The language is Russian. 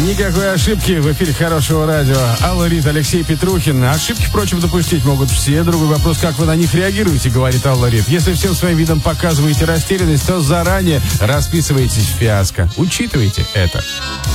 Никакой ошибки в эфире хорошего радио. Алла Рид, Алексей Петрухин. Ошибки, впрочем, допустить могут все. Другой вопрос, как вы на них реагируете, говорит Алла Рид. Если всем своим видом показываете растерянность, то заранее расписываетесь в фиаско. Учитывайте это.